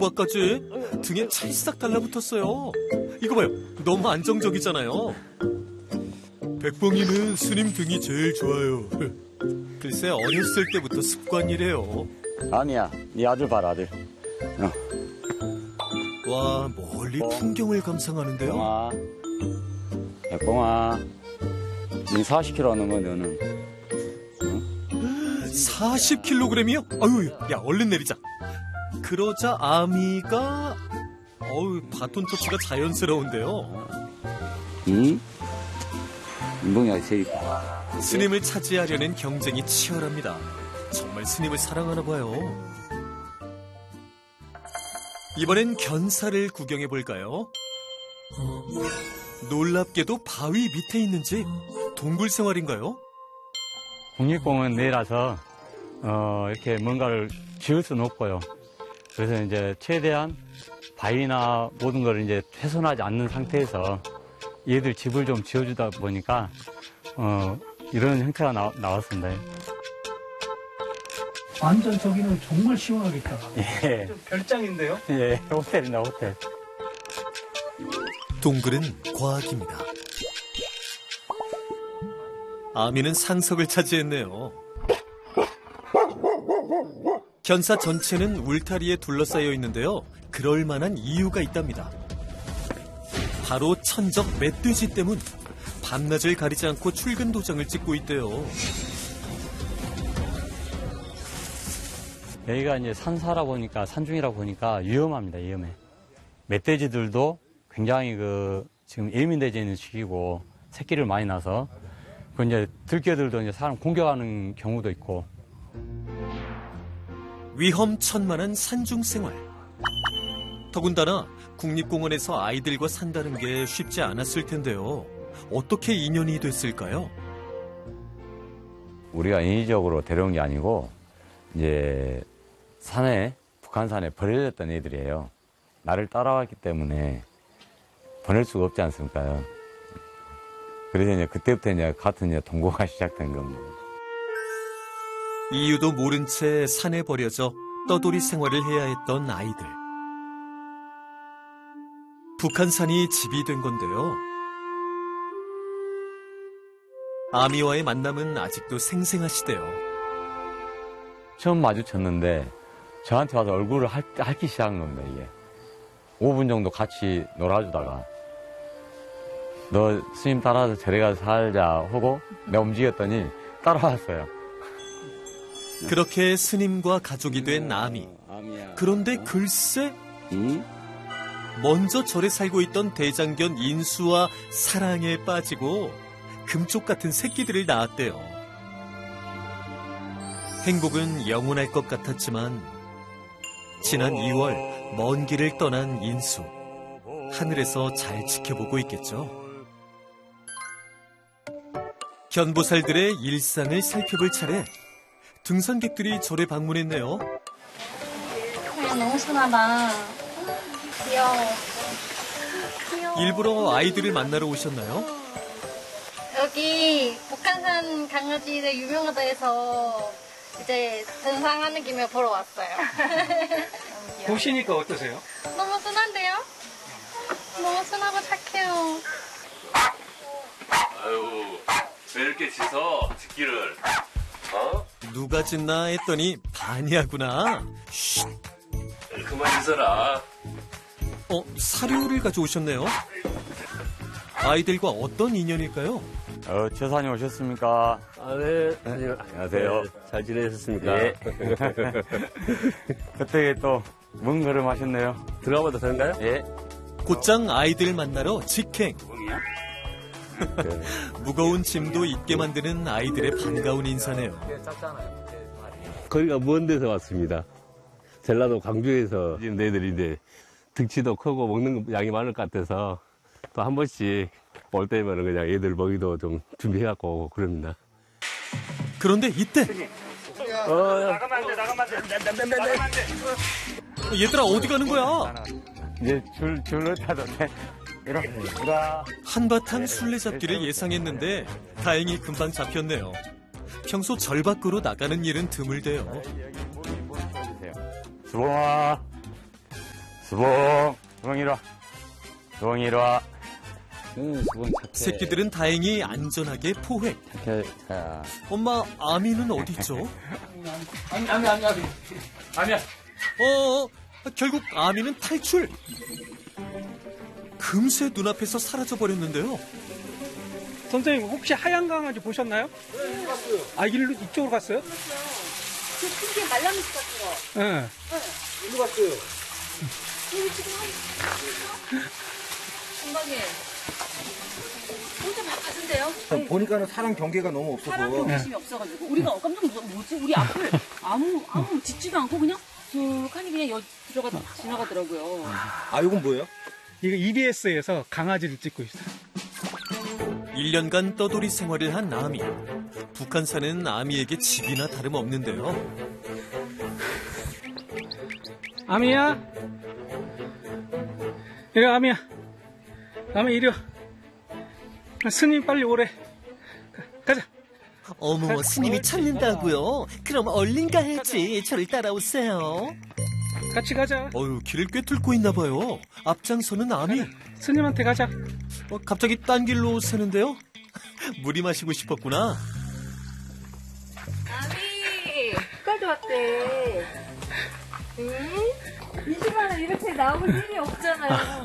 오바까지 등에 찰싹 달라붙었어요. 이거 봐요. 너무 안정적이잖아요. 백봉이는 스님 등이 제일 좋아요. 글쎄 어렸을 때부터 습관이래요. 아니야, 네 아들 봐라, 아들. 와, 멀리 풍경을 감상하는데요. 백봉아, 니 40kg 넘으면 너는. 40kg이요? 아유, 야, 얼른 내리자. 그러자 아미가 바톤 터치가 자연스러운데요. 응? 운동이 제일. 스님을 차지하려는 경쟁이 치열합니다. 정말 스님을 사랑하나 봐요. 이번엔 견사를 구경해 볼까요? 놀랍게도 바위 밑에 있는 집, 동굴 생활인가요? 국립공원 내라서 이렇게 뭔가를 지을 수는 없고요. 그래서 이제 최대한 바위나 모든 걸 이제 훼손하지 않는 상태에서 얘들 집을 좀 지어주다 보니까 이런 형태가 나왔습니다. 완전 저기는 정말 시원하겠다. 예. 별장인데요? 예, 호텔이나 호텔. 동굴은 과학입니다. 아미는 상석을 차지했네요. 견사 전체는 울타리에 둘러싸여 있는데요. 그럴 만한 이유가 있답니다. 바로 천적 멧돼지 때문. 밤낮을 가리지 않고 출근 도장을 찍고 있대요. 여기가 이제 산사라 보니까, 산중이라 보니까 위험합니다, 위험해. 멧돼지들도 굉장히 지금 예민해지는 시기고, 새끼를 많이 낳아서, 이제 들개들도 이제 사람 공격하는 경우도 있고. 위험천만한 산중 생활. 더군다나 국립공원에서 아이들과 산다는 게 쉽지 않았을 텐데요. 어떻게 인연이 됐을까요? 우리가 인위적으로 데려온 게 아니고, 이제 북한산에 버려졌던 애들이에요. 나를 따라왔기 때문에 보낼 수가 없지 않습니까? 그래서 이제 그때부터 이제 같은 동거가 시작된 겁니다. 이유도 모른 채 산에 버려져 떠돌이 생활을 해야 했던 아이들. 북한산이 집이 된 건데요. 아미와의 만남은 아직도 생생하시대요. 처음 마주쳤는데 저한테 와서 얼굴을 핥기 시작한 겁니다, 이게. 5분 정도 같이 놀아주다가 너 스님 따라서 저리 가서 살자 하고 내가 움직였더니 따라왔어요. 그렇게 스님과 가족이 된 아미. 그런데 글쎄 먼저 절에 살고 있던 대장견 인수와 사랑에 빠지고 금쪽 같은 새끼들을 낳았대요. 행복은 영원할 것 같았지만 지난 2월 먼 길을 떠난 인수. 하늘에서 잘 지켜보고 있겠죠. 견보살들의 일상을 살펴볼 차례. 등산객들이 절에 방문했네요. 너무 순하다. 귀여워. 일부러 아이들을 만나러 오셨나요? 여기 북한산 강아지들 유명하다 해서 이제 등산하는 김에 보러 왔어요. 보시니까 어떠세요? 너무 순한데요? 너무 순하고 착해요. 아유, 왜 이렇게 짖어? 짖기를. 누가 짖나 했더니 반야구나. 쉿. 그만 짖어라. 사료를 가져오셨네요. 아이들과 어떤 인연일까요? 처사님 오셨습니까? 네. 안녕하세요. 네, 잘 지내셨습니까? 네. 그때 또 먼 걸음 하셨네요. 들어가봐도 되는가요? 예. 곧장 아이들 만나러 직행. 무거운 짐도 잊게 만드는 아이들의 반가운 인사네요. 거기가 먼 데서 왔습니다. 전라도 광주에서 지금 애들이 이제 득치도 크고 먹는 양이 많을 것 같아서 또 한 번씩 올 때면 그냥 애들 먹이도 좀 준비해갖고 오고 그럽니다. 그런데 이때 나가면 안 돼. 얘들아 어디 가는 거야? 이제 줄을 타도 돼. 한바탕 술래잡기를 예상했는데 다행히 금방 잡혔네요. 평소 절 밖으로 나가는 일은 드물대요. 수봉아, 수봉 이리 와. 수봉 이리 와. 수봉 착해. 새끼들은 다행히 안전하게 포획. 착해. 자. 엄마 아미는 어디 있죠? 아니야. 결국 아미는 탈출. 금세 눈앞에서 사라져 버렸는데요. 선생님 혹시 하얀 강아지 보셨나요? 네, 봤어요. 아, 이쪽으로 갔어요? 그 큰 게 말라미스 같은 거. 네. 여기 지금 건강해. 혼자 바깥인데요? 보니까는 사람 경계가 너무 없어서. 사람 경계심이 없어가지고 우리가 깜짝 놀라서 뭐지? 우리 앞을 아무 짖지도 않고 그냥 툭하니 그냥 들어가 지나가더라고요. 아, 이건 뭐예요? 이거 EBS에서 강아지를 찍고 있어요. 1년간 떠돌이 생활을 한 아미. 북한산은 아미에게 집이나 다름없는데요. 아미야? 이리 와, 아미야. 아미 이리 와. 스님 빨리 오래. 가자. 어머, 스님이 찾는다고요? 그럼 얼른 가야지. 저를 따라오세요. 같이 가자. 길을 꿰뚫고 있나 봐요. 앞장서는 아미. 스님한테 가자. 갑자기 딴 길로 새는데요? 물이 마시고 싶었구나. 아미, 끝까지 왔대. 응? 20만 원 이렇게 나올 일이 없잖아요.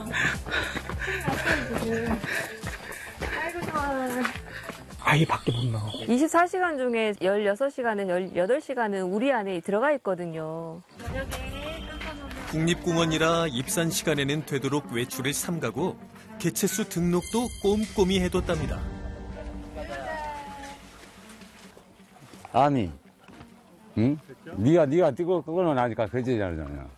아이고, 좋아. 아예 밖에 못 나와. 24시간 중에 16시간은 18시간은 우리 안에 들어가 있거든요. 국립공원이라 입산 시간에는 되도록 외출을 삼가고 개체수 등록도 꼼꼼히 해뒀답니다. 아미. 응? 네가 뛰고 그거는 나니까 그지 않잖아.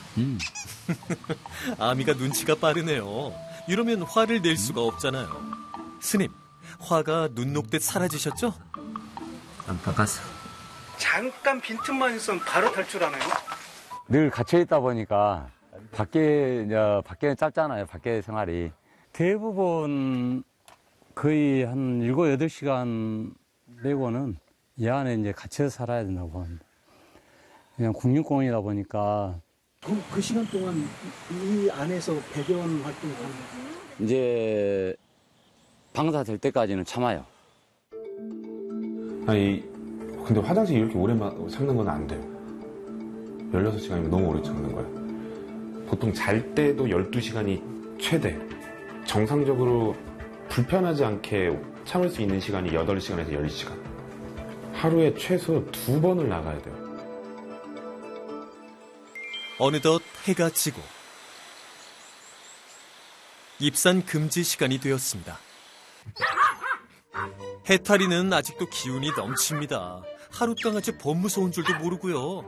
아미가 눈치가 빠르네요. 이러면 화를 낼 수가 없잖아요. 스님, 화가 눈 녹듯 사라지셨죠? 안 바꿨어. 잠깐 빈틈만 있으면 바로 탈출하네요. 늘 갇혀 있다 보니까 밖에는 짧잖아요. 밖에 생활이. 대부분 거의 한 7, 8시간 내고는 이 안에 이제 갇혀 살아야 된다고 합니다. 그냥 국립공원이다 보니까. 그럼 그 시간 동안 이 안에서 배변 활동을 하는 거예요? 이제 방사 될 때까지는 참아요. 아니, 근데 화장실 이렇게 오래 참는 건 안 돼요. 16시간이면 너무 오래 참는 거예요. 보통 잘 때도 12시간이 최대. 정상적으로 불편하지 않게 참을 수 있는 시간이 8시간에서 10시간. 하루에 최소 2번을 나가야 돼요. 어느덧 해가 지고 입산 금지 시간이 되었습니다. 해탈이는 아직도 기운이 넘칩니다. 하룻강아지 범 무서운 줄도 모르고요.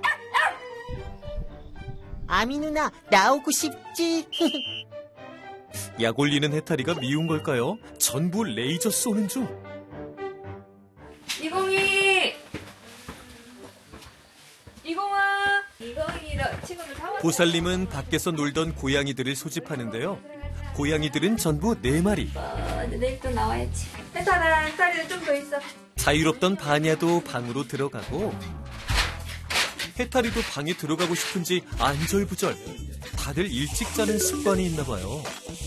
아미 누나 나오고 싶지? 약 올리는 해탈이가 미운 걸까요? 전부 레이저 쏘는 중. 이공이 친구들 다 왔어. 보살님은 밖에서 놀던 고양이들을 소집하는데요. 고양이들은 전부 4마리. 내일 또 나와야지. 해탈이는 좀 더 있어. 자유롭던 바냐도 방으로 들어가고 해탈이도 방에 들어가고 싶은지 안절부절. 다들 일찍 자는 습관이 있나 봐요.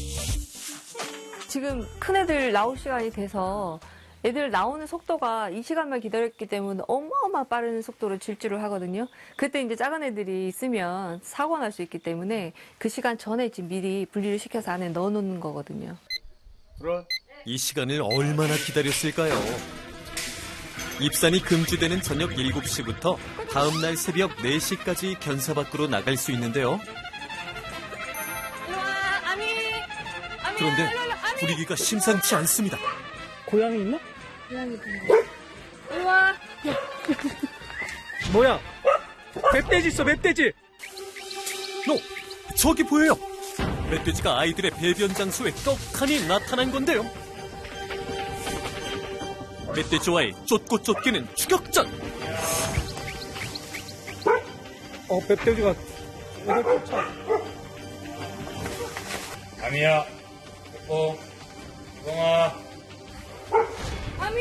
지금 큰애들 나올 시간이 돼서 애들 나오는 속도가 이 시간만 기다렸기 때문에 어마어마 빠른 속도로 질주를 하거든요. 그때 이제 작은 애들이 있으면 사고 날 수 있기 때문에 그 시간 전에 지금 미리 분리를 시켜서 안에 넣어놓는 거거든요. 이 시간을 얼마나 기다렸을까요? 입산이 금지되는 저녁 7시부터 다음날 새벽 4시까지 견사 밖으로 나갈 수 있는데요. 그런데 분위기가 심상치 않습니다. 고양이 있나? 고양이 이리 와. 뭐야? 멧돼지 있어, 멧돼지! 저기 보여요. 멧돼지가 아이들의 배변 장소에 떡하니 나타난 건데요. 멧돼지와의 쫓고 쫓기는 추격전. 멧돼지가 애들 쫓아. 아미야, 꽁아. 아미!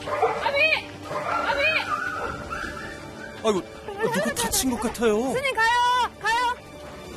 아이고, 누구 다친 것 같아요. 스님 가요!